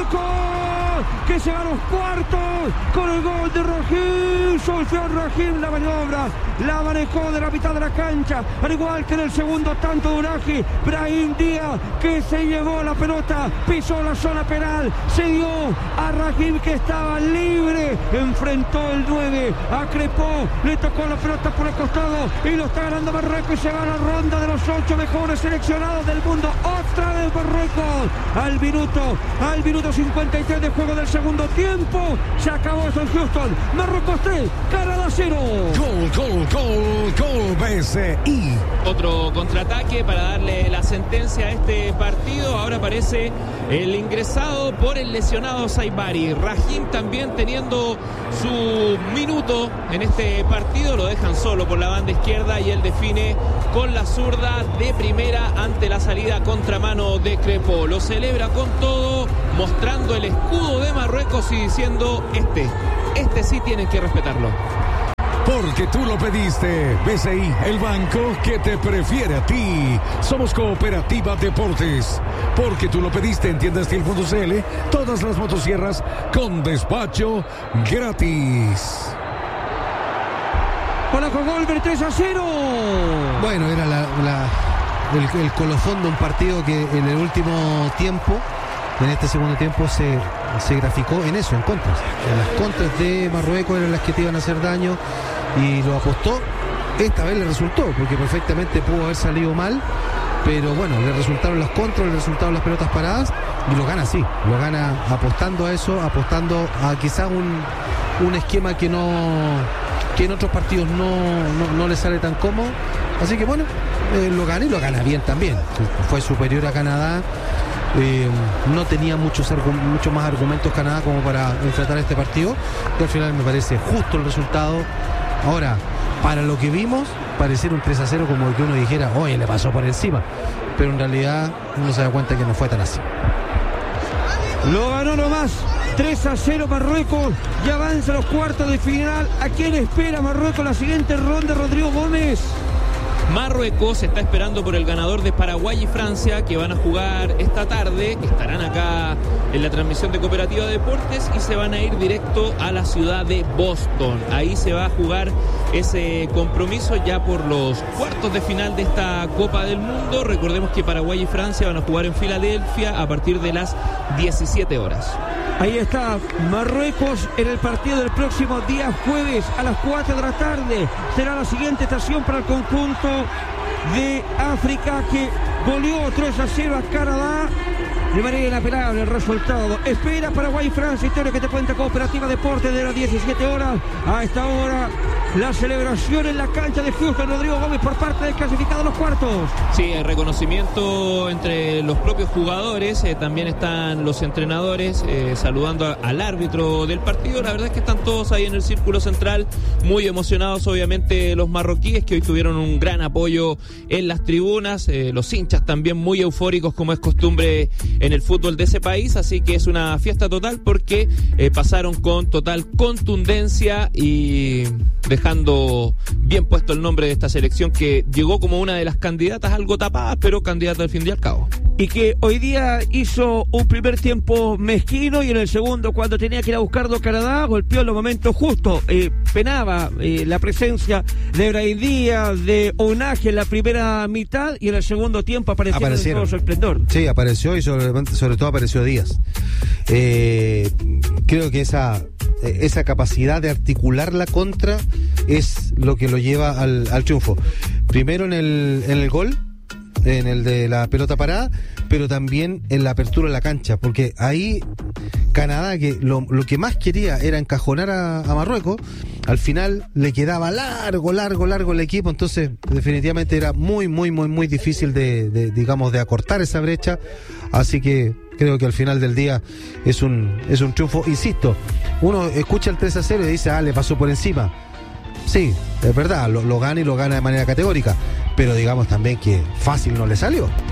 Marruecos, que se va a los cuartos con el gol de Rahim. Solfeó Rahim la maniobra, la manejó de la mitad de la cancha, al igual que en el segundo tanto de Unaji. Brahim Díaz, que se llevó la pelota, pisó la zona penal, se dio a Rahim, que estaba libre, enfrentó el 9, a Crepó, le tocó la pelota por el costado y lo está ganando Marruecos y se va a la ronda de los 8 mejores seleccionados del mundo. Otra vez Marruecos al minuto 53 de juego del segundo tiempo. Se acabó esto en Houston. Marruecos 3, Canadá 0. Gol BCI. Otro contraataque para darle la sentencia a este partido. Ahora aparece el ingresado por el lesionado Saibari. Rahim también teniendo su minuto en este partido. Lo dejan solo por la banda izquierda y él define con la zurda de primera ante la salida a contramano de Crepó. Lo celebra con todo, mostrando el escudo de Marruecos y diciendo: este sí tienen que respetarlo. Porque tú lo pediste. BCI, el banco que te prefiere a ti. Somos Cooperativa Deportes. Porque tú lo pediste en tiendastil.cl. Todas las motosierras con despacho gratis. Con gol del 3-0. Bueno, era el colofón de un partido que en el último tiempo, en este segundo tiempo, se graficó en eso, en contras. En las contras de Marruecos eran las que te iban a hacer daño y lo apostó. Esta vez le resultó, porque perfectamente pudo haber salido mal, pero bueno, le resultaron las contras, le resultaron las pelotas paradas y lo gana así. Lo gana apostando a eso, apostando a quizás un esquema que en otros partidos no le sale tan cómodo. Así que bueno, lo gana y lo gana bien también. Fue superior a Canadá. No tenía mucho más argumentos Canadá como para enfrentar este partido, que al final me parece justo el resultado. Ahora, para lo que vimos, pareciera un 3-0 como que uno dijera: oye, le pasó por encima, pero en realidad uno se da cuenta que no fue tan así. Lo ganó nomás. 3-0 Marruecos, ya avanza a los cuartos de final. ¿A quién espera Marruecos la siguiente ronda, Rodrigo Gómez? Marruecos está esperando por el ganador de Paraguay y Francia, que van a jugar esta tarde. Estarán acá en la transmisión de Cooperativa Deportes y se van a ir directo a la ciudad de Boston. Ahí se va a jugar ese compromiso ya por los cuartos de final de esta Copa del Mundo. Recordemos que Paraguay y Francia van a jugar en Filadelfia a partir de las 17 horas. Ahí está Marruecos en el partido del próximo día jueves a las 4 de la tarde. Será la siguiente estación para el conjunto de África, que goleó 3-0 a Canadá de manera inapelable el resultado. Espera Paraguay y Francia, historia que te cuenta Cooperativa Deportes de las 17 horas. A esta hora la celebración en la cancha de Houston, Rodrigo Gómez, por parte del clasificado a los cuartos. Sí, el reconocimiento entre los propios jugadores, también están los entrenadores saludando al árbitro del partido. La verdad es que están todos ahí en el círculo central, muy emocionados, obviamente los marroquíes, que hoy tuvieron un gran apoyo en las tribunas, los hinchas también muy eufóricos, como es costumbre en el fútbol de ese país. Así que es una fiesta total, porque pasaron con total contundencia y dejando bien puesto el nombre de esta selección, que llegó como una de las candidatas, algo tapadas, pero candidata al fin y al cabo. Y que hoy día hizo un primer tiempo mezquino, y en el segundo, cuando tenía que ir a buscarlo a Canadá, golpeó en los momentos justos. Penaba la presencia de Brahim Díaz, de Unaji en la primera mitad, y en el segundo tiempo apareció en todo su esplendor. Sí, apareció, y sobre todo apareció Díaz. Creo que esa capacidad de articular la contra es lo que lo lleva al triunfo. Primero en el gol, en el de la pelota parada, pero también en la apertura de la cancha, porque ahí Canadá, que lo que más quería era encajonar a Marruecos, al final le quedaba largo el equipo. Entonces definitivamente era muy difícil de acortar esa brecha. Así que creo que al final del día es un triunfo. Insisto, uno escucha el 3-0 y dice: le pasó por encima. Sí, es verdad, lo gana, y lo gana de manera categórica, pero digamos también que fácil no le salió.